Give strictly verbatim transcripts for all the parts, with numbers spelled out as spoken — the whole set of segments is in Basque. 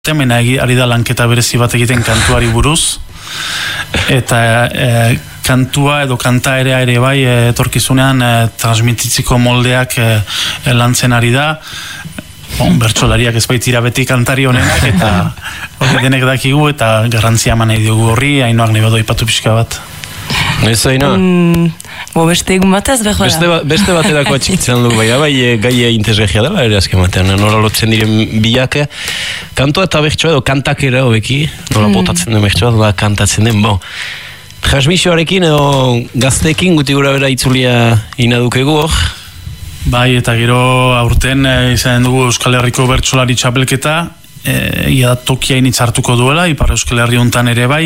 Temena ari da lanketa berezi bat egiten kantuari buruz, eta e, kantua edo kanta ere ere bai etorkizunean e, transmititziko moldeak e, lantzen ari da. Bon, bertsolariak ez baitira beti kantari honenak, eta hori denek dakigu, eta garrantzia eman nahi dugu horri, Ainoak nahi badu aipatu pixka bat. Ez Ainoa? Mm, bo beste egun batez behar beste, ba, beste baterako atxikitzen dugu, bai, bai, gaia interesgarria dela, ere azken batean, nola lotzen diren bilak, kantoa eta bertsoa edo kantakera hobeki, nola mm. botatzen den bertsoa, nola kantatzen den, bo. Transmisioarekin edo gazteekin guti gura bera itzulia inadukegu hor? Bai, eta gero aurten e, izan dugu Euskal Herriko bertsolari txapelketa, ia da tokia initz hartuko duela, Ipar Euskal Herri hontan ere bai,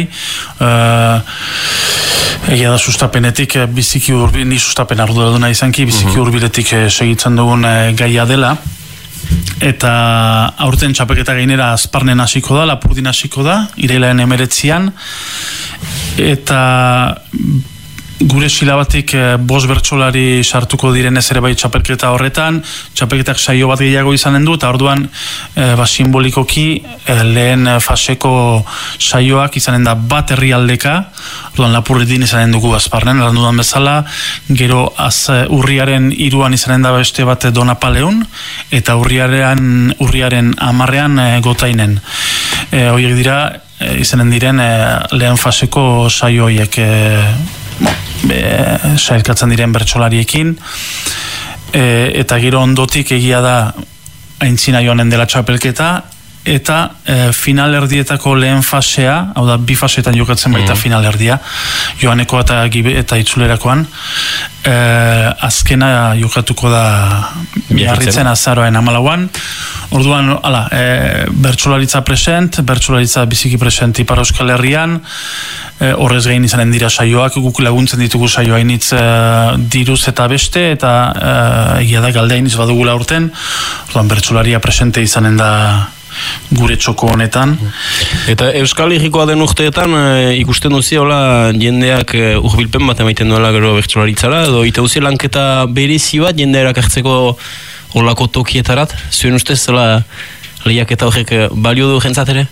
egia da sustapenetik biziki urbil, ni sustapen arduraduna izanki, biziki urbiletik segitzen dugun gaia dela, eta aurten txapelketa gainera Azparnen hasiko da, Lapurdin hasiko da, irailaren hemeretzian, eta gure silabatik bost bertsolari sartuko direnez ere bai txapelketa horretan, txapelketak saio bat gehiago izanen du, eta orduan e, ba, simbolikoki e, lehen faseko saioak izanen da bat herrialdeka, orduan Lapurdin izanen dugu Azparnen, eran dudan bezala, gero az, urriaren hiruan izanen da beste bat Donapaleun, eta urriaren, urriaren hamarrean e, Gotainen. E, horiek dira, e, izanen diren e, lehen faseko saio horiek e, sailkatzen diren bertsolariekin, e, eta gero ondotik egia da aintzina joanen dela txapelketa, eta e, finalerdietako lehen fasea, hau da bi fasetan jokatzen baita mm. finalerdia, joaneko eta, eta itzulerakoan, e, azkena jokatuko da Biarritzen azaroen hamalauan. Orduan, ala, e, bertsolaritza present, bertsolaritza biziki present Ipar Euskal Herrian, e, horrez gain izanen dira saioak, guk laguntzen ditugu saioa initz e, diruz eta beste, eta egia da galdea initz badugula urten, orduan bertsolaria presente izanen da gure txoko honetan. Eta Euskal Herrikoa den urteetan e, ikusten duzia hola jendeak e, urbilpen bat emaiten duela gero bertsolaritzara, edo ite duzia lanketa berezi bat jendea erakartzeko olako tokietarat, zuen ustez zela lehiaketa horrek balio du jentzat ere?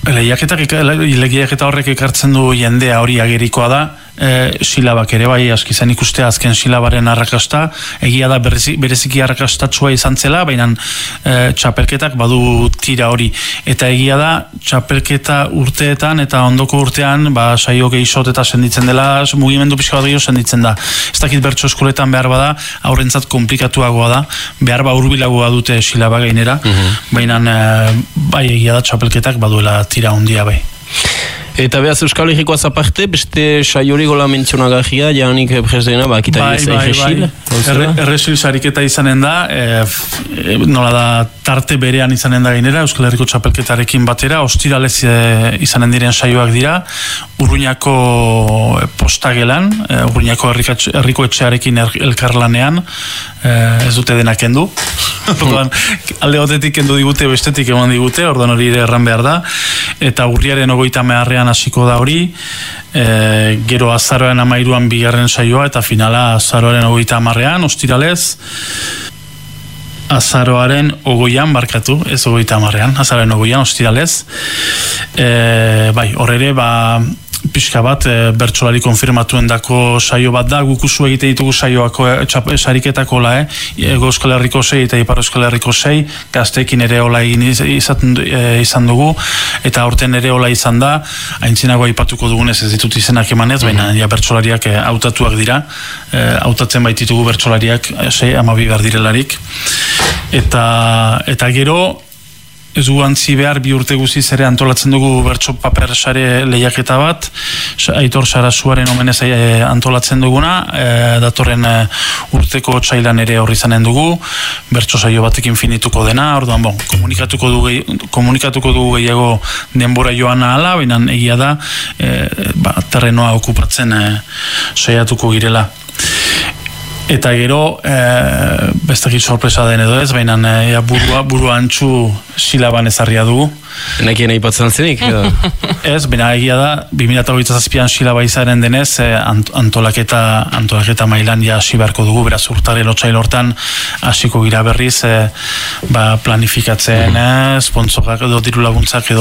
Lehiaketa horrek ekartzen du jendea hori agerikoa da, e, silabak ere bai askizan ikustea azken silabaren arrakasta, egia da berezi, bereziki arrakastatsua izan zela, baina e, txapelketak badu tira hori, eta egia da txapelketa urteetan eta ondoko urtean ba, saio gehizot eta senditzen dela, mugimendu pixka bat gehiago senditzen da. Ez dakit bertso eskoletan behar bada, aurrentzat komplikatuagoa da, behar ba urbilagoa dute silaba gainera, uh-huh. baina e, bai egia da txapelketak baduela tira hundia bai. Eta behaz Euskal Herrikoaz aparte, beste saiori gola mentzionagarria, janik presdena, ba, kitari ez erresil. Erresil sariketa izanen da, e, e, nola da tarte berean izanen da gainera, Euskal Herriko txapelketarekin batera, ostiralez e, izanen diren saioak dira, Urruñako postagelan, e, Urruñako herriko etxearekin er, elkarlanean, e, ez dute denak kendu. Orduan, alde batetik kendu digute, bestetik eman digute, orduan hori erran behar da, eta urriaren ogoita meharrean hasiko da hori, e, gero azaroaren amairuan bigarren saioa, eta finala azaroaren ogoita hamarrean, ostiralez, azaroaren ogoian barkatu, ez ogoita hamarrean, azaroaren ogoian, ostiralez, e, bai, horre ere, ba, pixka bat, e, bertsolari konfirmatuen dako saio bat da, gukuzu egite ditugu saioako e, sariketako la, eh? Ego Euskal Herriko sei eta Ipar Euskal Herriko sei, gazteekin ere hola izan, e, izan dugu, eta aurten ere hola izan da, aintzinago aipatuko dugunez ez ditut izenak emanez, baina ja, bertsolariak e, hautatuak dira, e, hautatzen baititugu bertsolariak e, sei amabi behar direlarik, eta, eta gero, ez gu antzi behar bi urte guziz ere antolatzen dugu bertso paper sare lehiaketa bat, Aitor Sarasuaren omenez e, antolatzen duguna, e, datorren e, urteko txailan ere horri zanen dugu, bertso saio batekin finituko dena, orduan bon, komunikatuko dugu, komunikatuko dugu gehiago denbora joan ahala, baina egia da e, ba, terrenoa okupatzen e, saiatuko girela. Eta gero, e, bestakit sorpresa den edo ez, baina e, burua, burua antxu silaban ezarria dugu. Nekien aipatzen altzenik? Ez, baina egia da, bi mila hogeita zazpian silaba izaren denez, e, ant, antolaketa, antolaketa mailan ja hasi beharko dugu, beraz urtaren otsail hortan hasiko gira berriz, e, ba, planifikatzen, mm. sponsorak edo diru laguntzak edo